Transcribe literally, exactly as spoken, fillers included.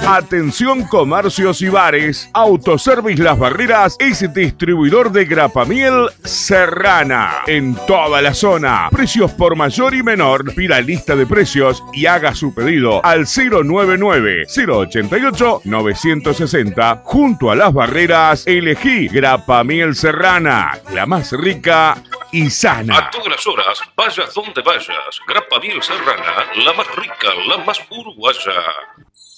Atención comercios y bares. Autoservice Las Barreras es distribuidor de grapa miel Serrana en toda la zona. Precios por mayor y menor. Pida lista de precios y haga su pedido al cero nueve nueve, cero ochenta y ocho, novecientos sesenta. Junto a Las Barreras, elegí grapa miel Serrana, la más rica y sana. A todas las horas, vayas donde vayas. Grapa miel Serrana, la más rica, la más uruguaya.